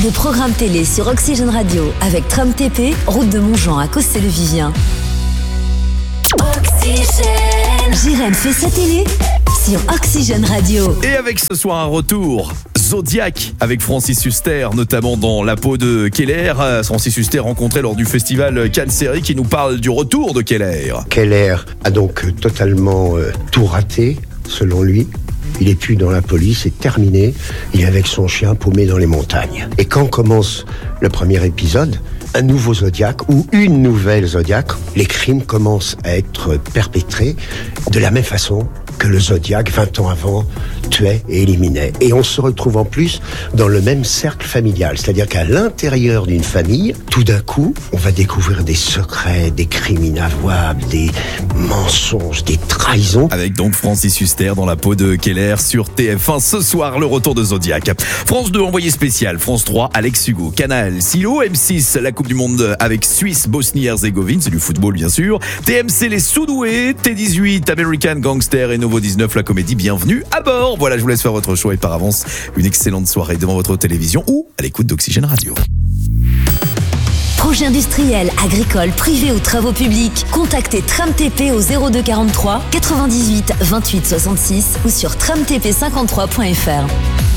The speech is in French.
Le programme télé sur Oxygène Radio avec Tram TP, route de Montjean à Cossé-le-Vivien. Oxygène. Jérém fait sa télé sur Oxygène Radio. Et avec ce soir un retour Zodiac avec Francis Huster, notamment dans La peau de Keller. Francis Huster rencontré lors du festival Cannes Série qui nous parle du retour de Keller. Keller a donc totalement tout raté, selon lui. Il est plus dans la police, c'est terminé. Il est avec son chien paumé dans les montagnes. Et quand commence le premier épisode, un nouveau Zodiac ou une nouvelle Zodiac, les crimes commencent à être perpétrés de la même façon que le Zodiac, 20 ans avant, tuait et éliminait. Et on se retrouve en plus dans le même cercle familial. C'est-à-dire qu'à l'intérieur d'une famille, tout d'un coup, on va découvrir des secrets, des crimes inavouables, des mensonges, des trahisons. Avec donc Francis Huster dans La peau de Keller sur TF1. Ce soir, le retour de Zodiac. France 2, envoyé spécial. France 3, Alex Hugo. Canal, Silo. M6, la Coupe du Monde avec Suisse, Bosnie-Herzégovine. C'est du football, bien sûr. TMC, les Soudoués. T18, American Gangster et Nouveau 19, la comédie. Bienvenue à bord. Voilà, je vous laisse faire votre choix et par avance, une excellente soirée devant votre télévision ou à l'écoute d'Oxygène Radio. Projet industriel, agricole, privé ou travaux publics, contactez Tram TP au 02 43 98 28 66 ou sur tramtp53.fr.